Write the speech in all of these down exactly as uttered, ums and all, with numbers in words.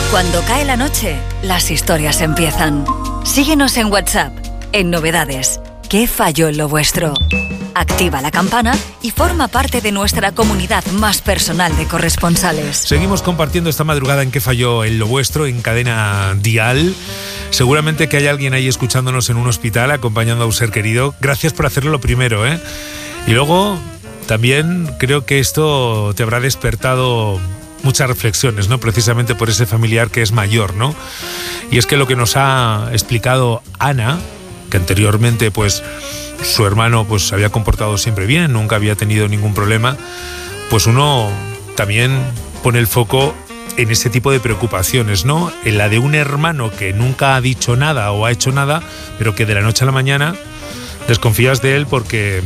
Cuando cae la noche, las historias empiezan. Síguenos en WhatsApp, en Novedades. ¿Qué falló en lo vuestro? Activa la campana y forma parte de nuestra comunidad más personal de corresponsales. Seguimos compartiendo esta madrugada en ¿Qué falló en lo vuestro? En Cadena Dial. Seguramente que hay alguien ahí escuchándonos en un hospital, acompañando a un ser querido. Gracias por hacerlo lo primero, ¿eh? Y luego, también creo que esto te habrá despertado muchas reflexiones, ¿no? Precisamente por ese familiar que es mayor, ¿no? Y es que lo que nos ha explicado Ana, que anteriormente, pues, su hermano pues se había comportado siempre bien, nunca había tenido ningún problema, pues uno también pone el foco en ese tipo de preocupaciones, ¿no? En la de un hermano que nunca ha dicho nada o ha hecho nada, pero que de la noche a la mañana desconfías de él porque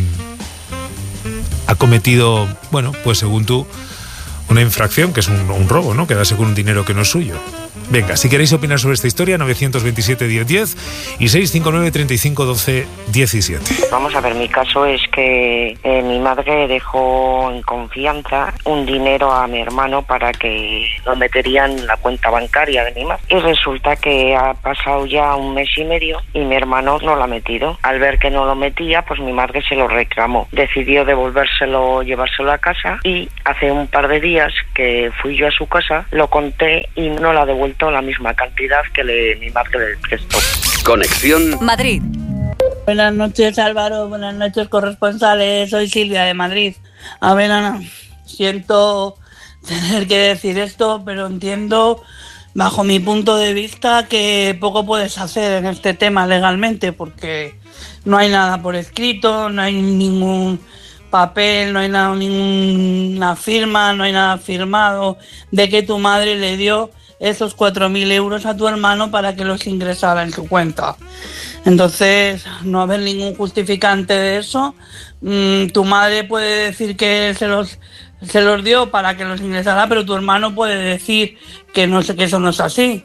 ha cometido, bueno, pues según tú, una infracción, que es un, un robo, ¿no? Quedarse con un dinero que no es suyo. Venga, si queréis opinar sobre esta historia, nueve dos siete, diez diez y seis cinco nueve, treinta y cinco, doce, diecisiete. Vamos a ver, mi caso es que eh, mi madre dejó en confianza un dinero a mi hermano para que lo metería en la cuenta bancaria de mi madre. Y resulta que ha pasado ya un mes y medio y mi hermano no lo ha metido. Al ver que no lo metía, pues mi madre se lo reclamó. Decidió devolvérselo, llevárselo a casa, y hace un par de días que fui yo a su casa, lo conté y no lo ha devuelto la misma cantidad que le, mi madre le prestó. Conexión Madrid. Buenas noches, Álvaro. Buenas noches, corresponsales. Soy Silvia de Madrid. A ver, Ana, siento tener que decir esto, pero entiendo, bajo mi punto de vista, que poco puedes hacer en este tema legalmente, porque no hay nada por escrito, no hay ningún papel, no hay nada, ninguna firma, no hay nada firmado de que tu madre le dio esos cuatro mil euros a tu hermano para que los ingresara en su cuenta. Entonces, no va a haber ningún justificante de eso. Mm, tu madre puede decir que se los, se los dio para que los ingresara, pero tu hermano puede decir que no sé, que eso no es así.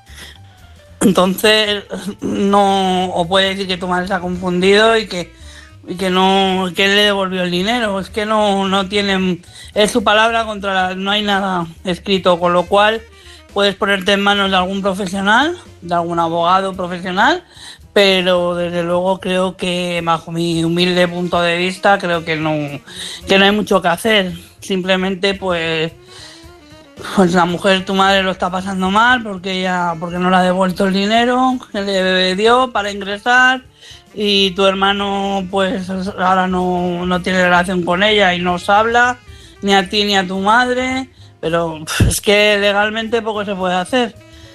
Entonces, no, o puede decir que tu madre se ha confundido y que y que no, que él le devolvió el dinero. Es que no, no tienen, es su palabra contra la, no hay nada escrito, con lo cual puedes ponerte en manos de algún profesional, de algún abogado profesional, pero desde luego creo que, bajo mi humilde punto de vista, creo que no, que no hay mucho que hacer. Simplemente, pues, pues la mujer, tu madre, lo está pasando mal porque ella, porque no le ha devuelto el dinero que le dio para ingresar, y tu hermano, pues, ahora no, no tiene relación con ella y no os habla, ni a ti ni a tu madre. Pero es que legalmente poco se puede hacer,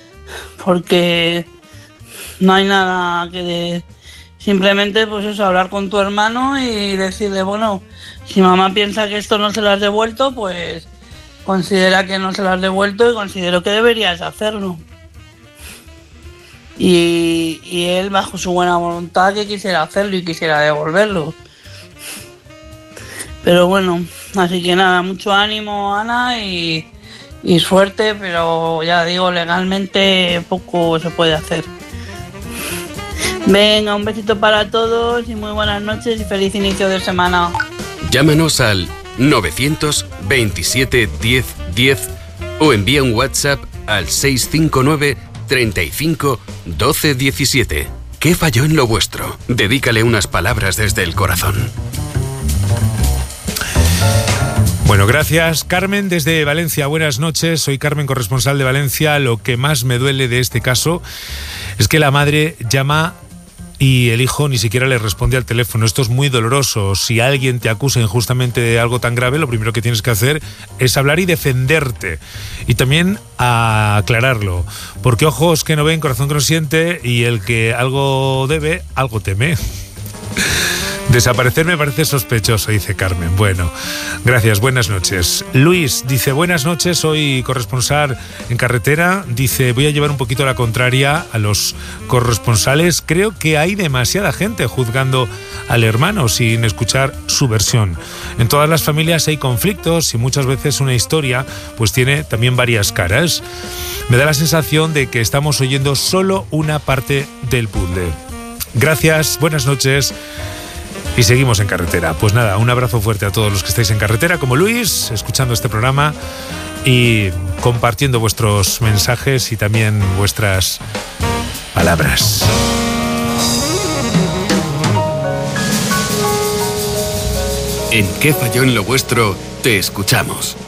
porque no hay nada que de... Simplemente, pues eso, hablar con tu hermano y decirle, bueno, si mamá piensa que esto no se lo has devuelto, pues considera que no se lo has devuelto y considero que deberías hacerlo. Y, y él, bajo su buena voluntad, que quisiera hacerlo y quisiera devolverlo. Pero bueno, así que nada, mucho ánimo, Ana, y, y suerte, pero ya digo, legalmente poco se puede hacer. Venga, un besito para todos y muy buenas noches y feliz inicio de semana. Llámanos al nueve dos siete, diez, diez o envía un WhatsApp al seis cinco nueve, treinta y cinco, doce, diecisiete. ¿Qué falló en lo vuestro? Dedícale unas palabras desde el corazón. Bueno, gracias. Carmen desde Valencia, buenas noches. Soy Carmen, corresponsal de Valencia. Lo que más me duele de este caso es que la madre llama y el hijo ni siquiera le responde al teléfono. Esto es muy doloroso. Si alguien te acusa injustamente de algo tan grave, lo primero que tienes que hacer es hablar y defenderte. Y también aclararlo. Porque ojos que no ven, corazón que no siente, y el que algo debe, algo teme. Desaparecer me parece sospechoso, dice Carmen. Bueno, gracias, buenas noches. Luis dice, buenas noches, soy corresponsal en carretera. Dice, voy a llevar un poquito la contraria a los corresponsales. Creo que hay demasiada gente juzgando al hermano sin escuchar su versión. En todas las familias hay conflictos y muchas veces una historia pues tiene también varias caras. Me da la sensación de que estamos oyendo solo una parte del puzzle. Gracias, buenas noches. Y seguimos en carretera. Pues nada, un abrazo fuerte a todos los que estáis en carretera, como Luis, escuchando este programa. y compartiendo vuestros mensajes y también vuestras palabras. En ¿Qué falló en lo vuestro? Te escuchamos.